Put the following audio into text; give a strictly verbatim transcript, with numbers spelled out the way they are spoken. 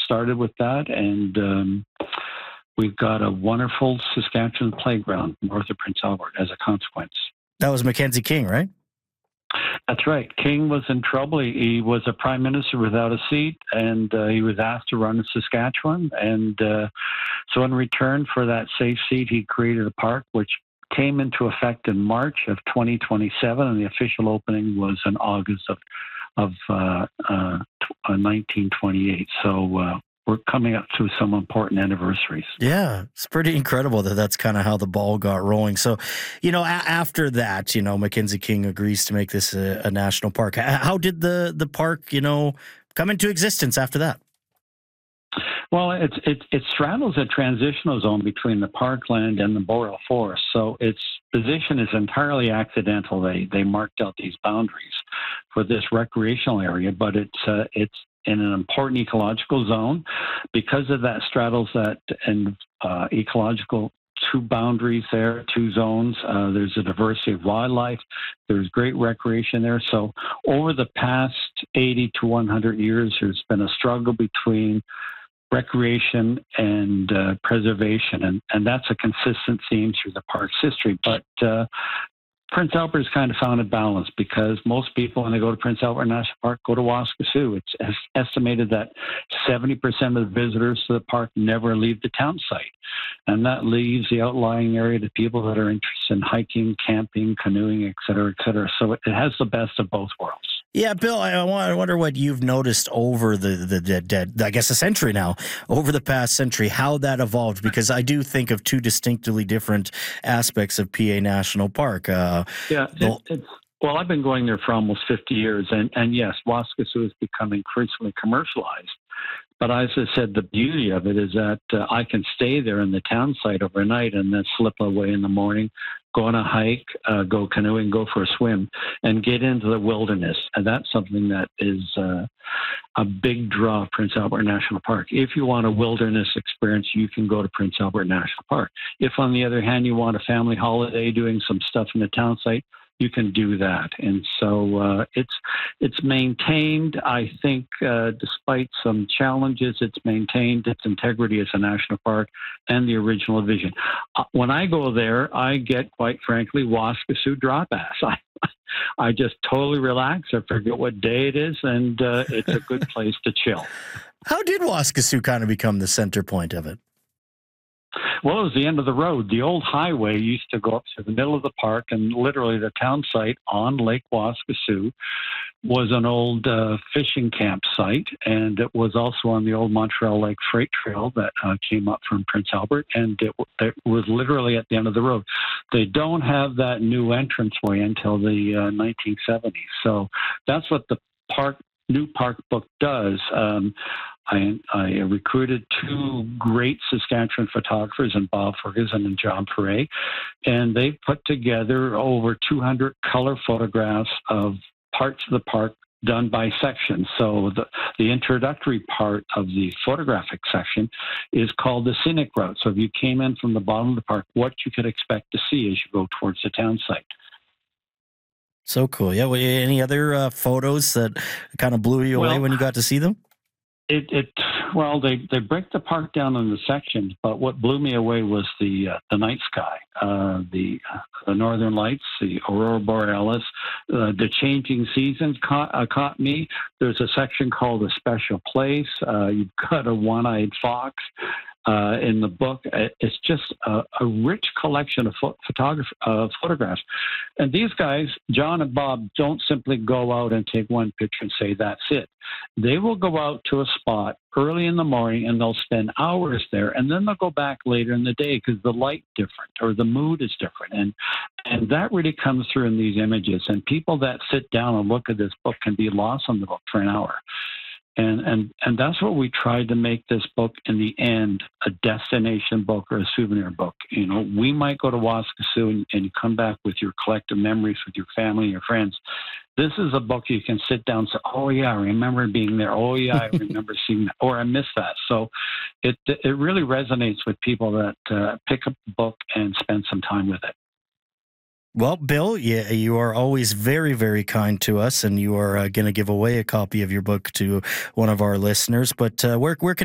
started with that, and um, we've got a wonderful Saskatchewan playground north of Prince Albert as a consequence. That was Mackenzie King, right? That's right. King was in trouble. He, he was a prime minister without a seat, and uh, he was asked to run in Saskatchewan. And uh, so in return for that safe seat, he created a park, which came into effect in March of twenty twenty-seven, and the official opening was in August of, of uh, uh, nineteen twenty-eight. So uh, we're coming up to some important anniversaries. Yeah, it's pretty incredible that that's kind of how the ball got rolling. So, you know, a- after that, you know, Mackenzie King agrees to make this a, a national park. How did the, the park, you know, come into existence after that? Well, it's, it, it straddles a transitional zone between the parkland and the boreal forest. So its position is entirely accidental. They they marked out these boundaries for this recreational area, but it's uh, it's in an important ecological zone. Because of that, straddles that and uh, ecological two boundaries there, two zones. Uh, there's a diversity of wildlife. There's great recreation there. So over the past eighty to one hundred years, there's been a struggle between recreation and uh, preservation, and, and that's a consistent theme through the park's history. But uh, Prince Albert has kind of found a balance, because most people, when they go to Prince Albert National Park, go to Waskesiu. It's es- estimated that seventy percent of the visitors to the park never leave the town site. And that leaves the outlying area to people that are interested in hiking, camping, canoeing, et cetera, et cetera. So it, it has the best of both worlds. Yeah, Bill, I, I wonder what you've noticed over the, the, the, the, I guess, a century now, over the past century, how that evolved, because I do think of two distinctly different aspects of P A National Park. Uh, yeah, it, it's, well, I've been going there for almost fifty years, and, and yes, Waskesiu has become increasingly commercialized. But as I said, the beauty of it is that uh, I can stay there in the town site overnight and then slip away in the morning, go on a hike, uh, go canoeing, go for a swim, and get into the wilderness. And that's something that is uh, a big draw of Prince Albert National Park. If you want a wilderness experience, you can go to Prince Albert National Park. If, on the other hand, you want a family holiday doing some stuff in the town site, you can do that. And so uh, it's it's maintained, I think, uh, despite some challenges, it's maintained its integrity as a national park and the original vision. Uh, when I go there, I get, quite frankly, Waskesiu drop ass. I, I just totally relax. I forget what day it is, and uh, it's a good place to chill. How did Waskesiu kind of become the center point of it? Well, it was the end of the road. The old highway used to go up to the middle of the park, and literally the town site on Lake Waskesiu was an old uh, fishing campsite, and it was also on the old Montreal Lake Freight Trail that uh, came up from Prince Albert, and it, it was literally at the end of the road. They don't have that new entranceway until the uh, nineteen seventies, so that's what the park new park book does. Um, I, I recruited two great Saskatchewan photographers, in Bob Ferguson and John Perret, and they put together over two hundred color photographs of parts of the park done by section. So the, the introductory part of the photographic section is called the scenic route. So if you came in from the bottom of the park, what you could expect to see as you go towards the town site. So cool. Yeah. Well, any other uh, photos that kind of blew you away well, when you got to see them? It, it well, they, they break the park down into sections, but what blew me away was the uh, the night sky, uh, the uh, the northern lights, the aurora borealis, uh, the changing seasons caught uh, caught me. There's a section called A Special Place. Uh, you've got a one-eyed fox. Uh, in the book, it's just a, a rich collection of pho- photograph- uh, photographs. And these guys, John and Bob, don't simply go out and take one picture and say, that's it. They will go out to a spot early in the morning and they'll spend hours there, and then they'll go back later in the day because the light's different or the mood is different. And, and that really comes through in these images. And people that sit down and look at this book can be lost on the book for an hour. And, and and that's what we tried to make this book, in the end, a destination book or a souvenir book. You know, we might go to Waskesiu and, and you come back with your collective memories with your family and your friends. This is a book you can sit down and say, oh, yeah, I remember being there. Oh, yeah, I remember seeing that. Or I missed that. So it it really resonates with people that uh, pick up the book and spend some time with it. Well, Bill, you, you are always very, very kind to us, and you are uh, going to give away a copy of your book to one of our listeners. But uh, where where can